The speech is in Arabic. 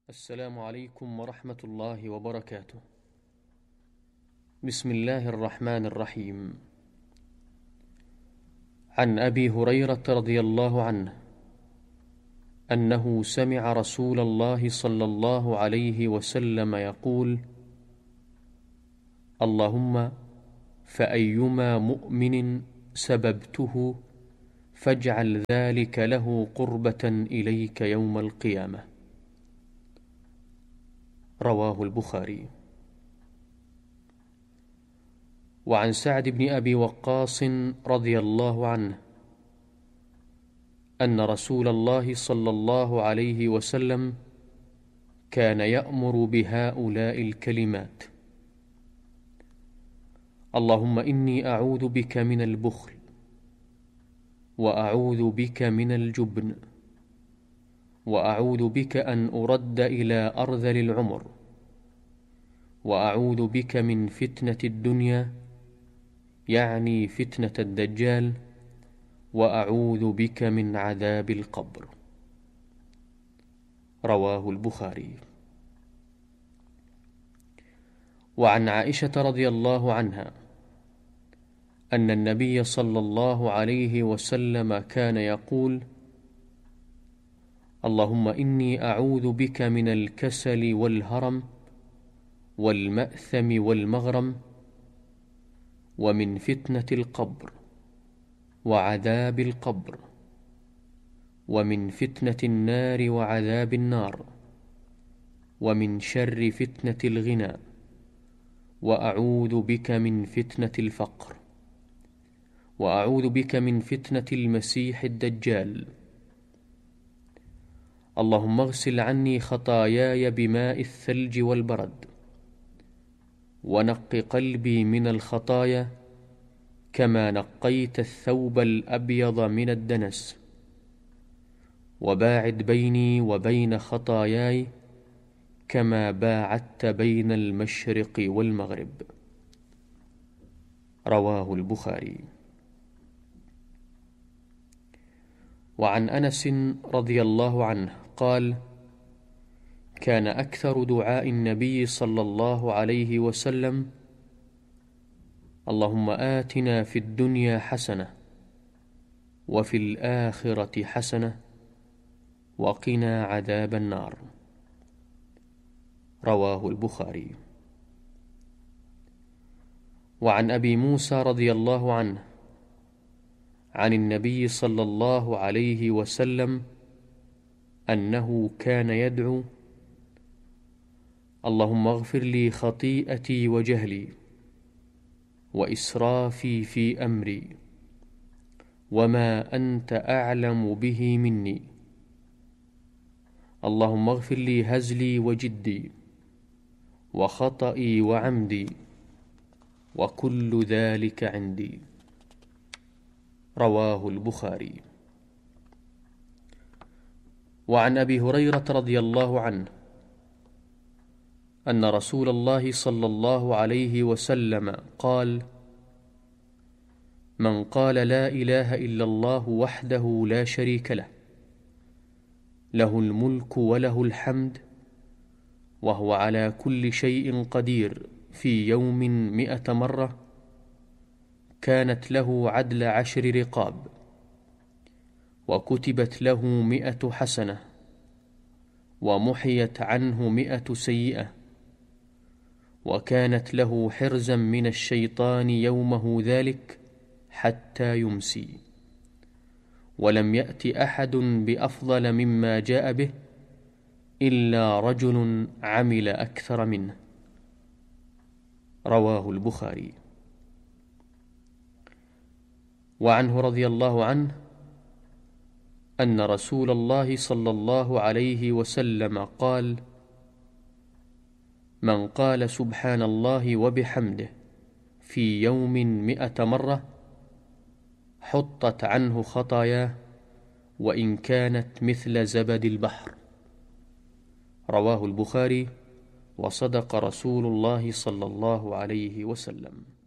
السلام عليكم ورحمة الله وبركاته. بسم الله الرحمن الرحيم. عن أبي هريرة رضي الله عنه أنه سمع رسول الله صلى الله عليه وسلم يقول: اللهم فأيما مؤمن سببته فاجعل ذلك له قربة إليك يوم القيامة. رواه البخاري. وعن سعد بن أبي وقاص رضي الله عنه أن رسول الله صلى الله عليه وسلم كان يأمر بهؤلاء الكلمات: اللهم إني أعوذ بك من البخل، وأعوذ بك من الجبن، وأعوذ بك أن أرد إلى أرذل العمر، وأعوذ بك من فتنة الدنيا يعني فتنة الدجال، وأعوذ بك من عذاب القبر. رواه البخاري. وعن عائشة رضي الله عنها أن النبي صلى الله عليه وسلم كان يقول: اللهم إني أعوذ بك من الكسل والهرم والمأثم والمغرم، ومن فتنة القبر وعذاب القبر، ومن فتنة النار وعذاب النار، ومن شر فتنة الغنى، وأعوذ بك من فتنة الفقر، وأعوذ بك من فتنة المسيح الدجال. اللهم اغسل عني خطاياي بماء الثلج والبرد، ونق قلبي من الخطايا كما نقيت الثوب الأبيض من الدنس، وباعد بيني وبين خطاياي كما باعدت بين المشرق والمغرب. رواه البخاري. وعن أنس رضي الله عنه قال: كان أكثر دعاء النبي صلى الله عليه وسلم: اللهم آتنا في الدنيا حسنة، وفي الآخرة حسنة، وقنا عذاب النار. رواه البخاري. وعن أبي موسى رضي الله عنه عن النبي صلى الله عليه وسلم أنه كان يدعو: اللهم اغفر لي خطيئتي وجهلي وإسرافي في أمري، وما أنت أعلم به مني. اللهم اغفر لي هزلي وجدي وخطئي وعمدي، وكل ذلك عندي. رواه البخاري. وعن أبي هريرة رضي الله عنه أن رسول الله صلى الله عليه وسلم قال: من قال لا إله إلا الله وحده لا شريك له، له الملك وله الحمد، وهو على كل شيء قدير، في يوم 100 مرة، كانت له عدل 10 رقاب، وكتبت له 100 حسنة، ومحيت عنه 100 سيئة، وكانت له حرزا من الشيطان يومه ذلك حتى يمسي، ولم يأت أحد بأفضل مما جاء به إلا رجل عمل أكثر منه. رواه البخاري. وعنه رضي الله عنه أن رسول الله صلى الله عليه وسلم قال: من قال سبحان الله وبحمده في يوم 100 مرة حطت عنه خطاياه، وإن كانت مثل زبد البحر. رواه البخاري. وصدق رسول الله صلى الله عليه وسلم.